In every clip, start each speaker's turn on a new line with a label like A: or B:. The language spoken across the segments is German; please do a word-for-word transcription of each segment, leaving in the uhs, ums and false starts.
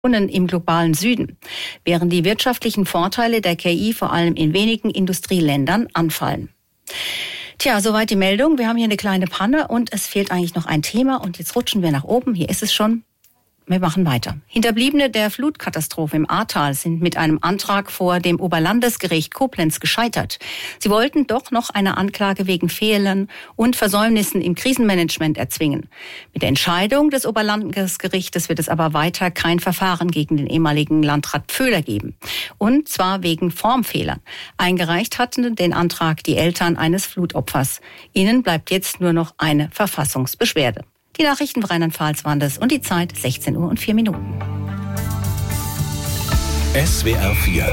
A: im globalen Süden, während die wirtschaftlichen Vorteile der K I vor allem in wenigen Industrieländern anfallen. Tja, soweit die Meldung. Wir haben hier eine kleine Panne und es fehlt eigentlich noch ein Thema. Und jetzt rutschen wir nach oben. Hier ist es schon. Wir machen weiter. Hinterbliebene der Flutkatastrophe im Ahrtal sind mit einem Antrag vor dem Oberlandesgericht Koblenz gescheitert. Sie wollten doch noch eine Anklage wegen Fehlern und Versäumnissen im Krisenmanagement erzwingen. Mit der Entscheidung des Oberlandesgerichtes wird es aber weiter kein Verfahren gegen den ehemaligen Landrat Pföhler geben. Und zwar wegen Formfehlern. Eingereicht hatten den Antrag die Eltern eines Flutopfers. Ihnen bleibt jetzt nur noch eine Verfassungsbeschwerde. Die Nachrichten von Rheinland-Pfalz waren das und die Zeit sechzehn Uhr und vier Minuten.
B: S W R vier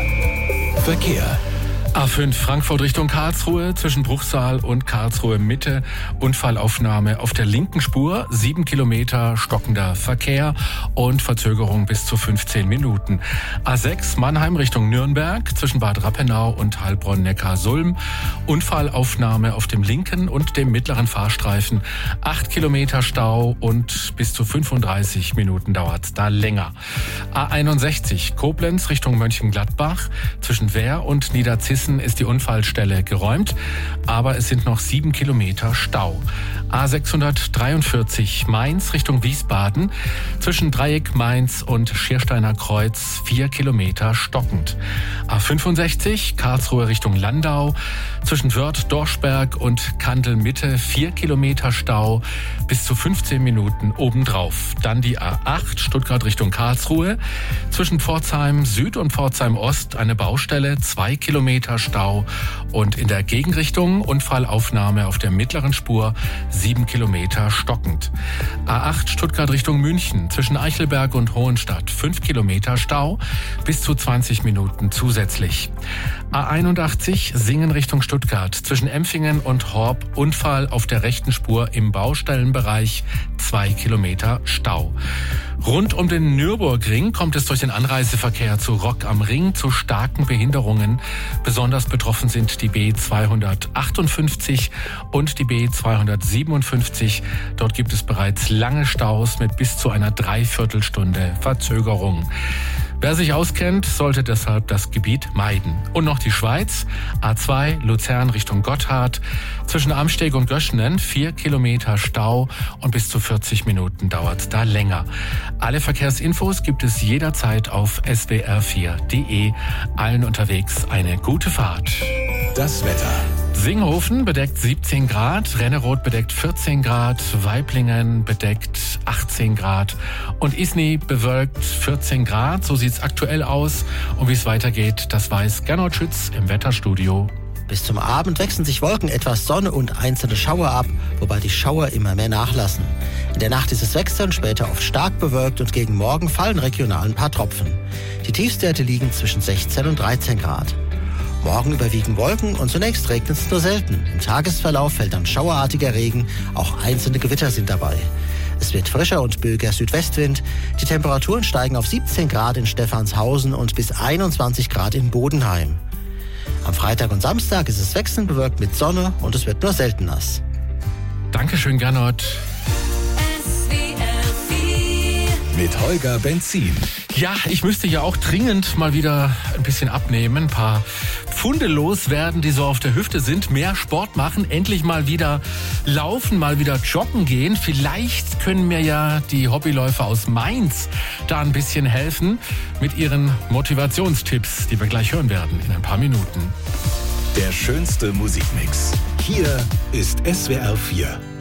B: Verkehr.
C: A fünf Frankfurt Richtung Karlsruhe zwischen Bruchsal und Karlsruhe Mitte. Unfallaufnahme auf der linken Spur. Sieben Kilometer stockender Verkehr und Verzögerung bis zu fünfzehn Minuten. A sechs Mannheim Richtung Nürnberg zwischen Bad Rappenau und Heilbronn-Neckar-Sulm. Unfallaufnahme auf dem linken und dem mittleren Fahrstreifen. Acht Kilometer Stau und bis zu fünfunddreißig Minuten dauert da länger. A einundsechzig Koblenz Richtung Mönchengladbach zwischen Wehr und Niederzissen ist die Unfallstelle geräumt, aber es sind noch sieben Kilometer Stau. A sechshundertdreiundvierzig Mainz Richtung Wiesbaden zwischen Dreieck Mainz und Schiersteiner Kreuz vier Kilometer stockend. A fünfundsechzig Karlsruhe Richtung Landau zwischen Wörth Dorschberg und Kandel Mitte vier Kilometer Stau bis zu fünfzehn Minuten obendrauf. Dann die A acht Stuttgart Richtung Karlsruhe zwischen Pforzheim Süd und Pforzheim Ost eine Baustelle, zwei Kilometer Stau und in der Gegenrichtung Unfallaufnahme auf der mittleren Spur sieben Kilometer stockend. A acht Stuttgart Richtung München zwischen Eichelberg und Hohenstadt fünf Kilometer Stau bis zu zwanzig Minuten zusätzlich. A einundachtzig Singen Richtung Stuttgart zwischen Empfingen und Horb Unfall auf der rechten Spur im Baustellenbereich zwei Kilometer Stau. Rund um den Nürburgring kommt es durch den Anreiseverkehr zu Rock am Ring zu starken Behinderungen. Besonders betroffen sind die B zweihundertachtundfünfzig und die B zweihundertsiebenundfünfzig. Dort gibt es bereits lange Staus mit bis zu einer Dreiviertelstunde Verzögerung. Wer sich auskennt, sollte deshalb das Gebiet meiden. Und noch die Schweiz. A zwei Luzern Richtung Gotthard. Zwischen Amsteg und Göschenen vier Kilometer Stau und bis zu vierzig Minuten dauert da länger. Alle Verkehrsinfos gibt es jederzeit auf s w r vier punkt d e. Allen unterwegs eine gute Fahrt.
B: Das Wetter.
C: Singhofen bedeckt siebzehn Grad, Renneroth bedeckt vierzehn Grad, Weiblingen bedeckt achtzehn Grad und Isny bewölkt vierzehn Grad. So sieht's aktuell aus. Und wie es weitergeht, das weiß Gernot Schütz im Wetterstudio.
D: Bis zum Abend wechseln sich Wolken, etwas Sonne und einzelne Schauer ab, wobei die Schauer immer mehr nachlassen. In der Nacht ist es wechselnd, später oft stark bewölkt und gegen Morgen fallen regional ein paar Tropfen. Die Tiefstwerte liegen zwischen sechzehn und dreizehn Grad. Morgen überwiegen Wolken und zunächst regnet es nur selten. Im Tagesverlauf fällt dann schauerartiger Regen, auch einzelne Gewitter sind dabei. Es wird frischer und böiger Südwestwind. Die Temperaturen steigen auf siebzehn Grad in Stephanshausen und bis einundzwanzig Grad in Bodenheim. Am Freitag und Samstag ist es wechselnd bewölkt mit Sonne und es wird nur selten nass.
C: Dankeschön, Gernot.
B: Mit Holger Benzin.
C: Ja, ich müsste ja auch dringend mal wieder ein bisschen abnehmen, ein paar Pfunde loswerden, die so auf der Hüfte sind, mehr Sport machen, endlich mal wieder laufen, mal wieder joggen gehen. Vielleicht können mir ja die Hobbyläufer aus Mainz da ein bisschen helfen mit ihren Motivationstipps, die wir gleich hören werden in ein paar Minuten.
B: Der schönste Musikmix. Hier ist S W R vier.